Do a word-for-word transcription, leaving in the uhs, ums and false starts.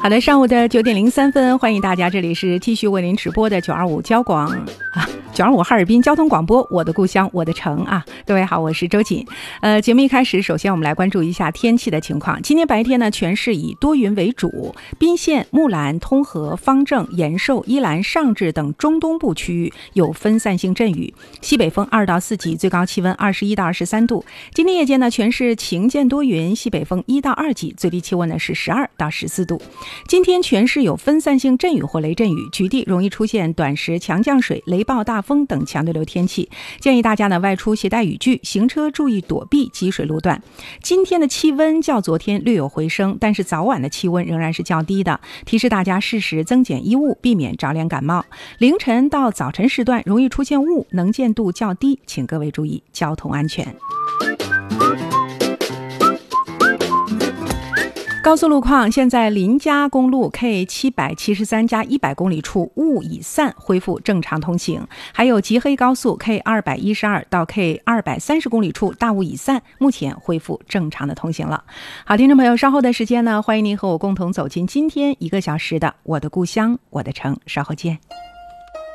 好的，上午的九点零三分，欢迎大家，这里是继续为您直播的九二五交广啊，九二五哈尔滨交通广播，我的故乡，我的城啊！各位好，我是周瑾。呃，节目一开始，首先我们来关注一下天气的情况。今天白天呢，全市以多云为主，宾县、木兰、通河、方正、延寿、伊兰、上治等中东部区域有分散性阵雨，西北风二到四级，最高气温二十一到二十三度。今天夜间呢，全市晴间多云，西北风一到二级，最低气温呢是十二到十四度。今天全市有分散性阵雨或雷阵雨，局地容易出现短时强降水、雷暴大风等强对流天气，建议大家呢外出携带雨具，行车注意躲避积水路段。今天的气温较昨天略有回升，但是早晚的气温仍然是较低的，提示大家适时增减衣物，避免着凉感冒。凌晨到早晨时段容易出现雾，能见度较低，请各位注意交通安全。高速路况，现在临嘉公路 K 七百七十三加一百公里处雾已散，恢复正常通行。还有吉黑高速 K 二百一十二到 K 二百三十公里处大雾已散，目前恢复正常的通行了。好，听众朋友，稍后的时间呢，欢迎您和我共同走进今天一个小时的我的故乡，我的城，稍后见。